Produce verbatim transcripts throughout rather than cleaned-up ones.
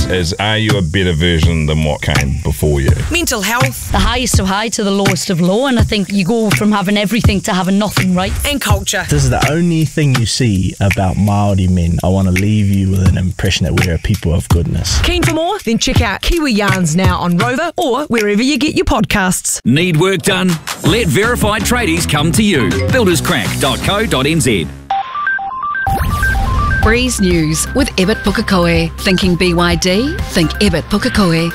is, is are you a better version than what came before you? Mental health. The highest of high to the lowest of low, and I think you go from having everything to having nothing, right? And culture. This is the only thing you see about Māori men. I want to leave you with an impression that we're a people of goodness. Keen for more? Then check out Kiwi Yarns now on Rover or wherever you get your podcasts. Need work done? Let verified tradies come to you. builders crack dot co dot n z. Breeze News with Ebert Pukekohe. Thinking B Y D? Think Ebert Pukekohe.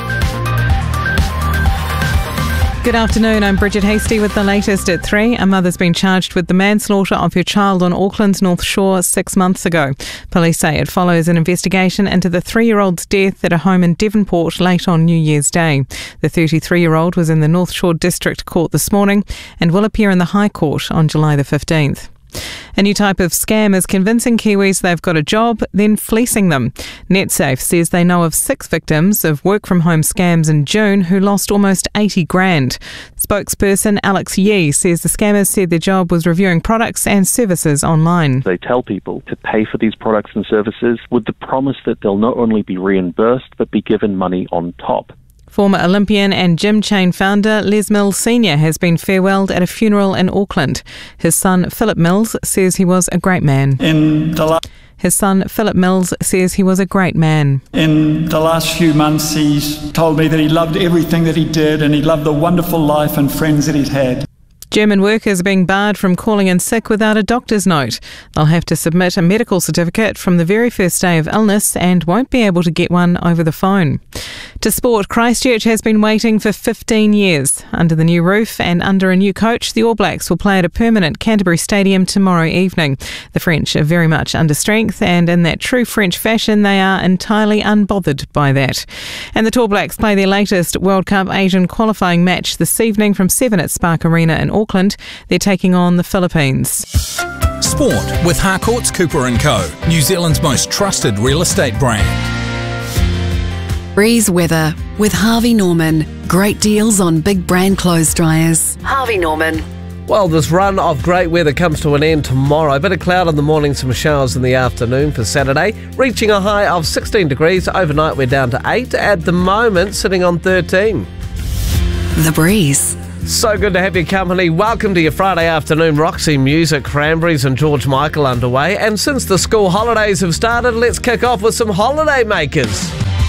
Good afternoon, I'm Bridget Hasty with the latest at three. A mother's been charged with the manslaughter of her child on Auckland's North Shore six months ago. Police say it follows an investigation into the three-year-old's death at a home in Devonport late on New Year's Day. The thirty-three-year-old was in the North Shore District Court this morning and will appear in the High Court on July the fifteenth. A new type of scam is convincing Kiwis they've got a job, then fleecing them. NetSafe says they know of six victims of work-from-home scams in June who lost almost eighty grand. Spokesperson Alex Yee says the scammers said their job was reviewing products and services online. They tell people to pay for these products and services with the promise that they'll not only be reimbursed but be given money on top. Former Olympian and gym chain founder Les Mills Senior has been farewelled at a funeral in Auckland. His son Philip Mills says he was a great man. In the la- His son Philip Mills says he was a great man. In the last few months, he's told me that he loved everything that he did and he loved the wonderful life and friends that he'd had. German workers are being barred from calling in sick without a doctor's note. They'll have to submit a medical certificate from the very first day of illness and won't be able to get one over the phone. To sport, Christchurch has been waiting for fifteen years. Under the new roof and under a new coach, the All Blacks will play at a permanent Canterbury Stadium tomorrow evening. The French are very much under strength, and in that true French fashion, they are entirely unbothered by that. And the Tall Blacks play their latest World Cup Asian qualifying match this evening from seven at Spark Arena in Auckland. They're taking on the Philippines. Sport with Harcourts Cooper and Co, New Zealand's most trusted real estate brand. Breeze weather with Harvey Norman. Great deals on big brand clothes dryers. Harvey Norman. Well, this run of great weather comes to an end tomorrow. A bit of cloud in the morning, some showers in the afternoon for Saturday, reaching a high of sixteen degrees. Overnight we're down to eight. At the moment, sitting on thirteen. The Breeze. So good to have your company. Welcome to your Friday afternoon. Roxy Music, Cranberries and George Michael underway. And since the school holidays have started, let's kick off with some holiday makers.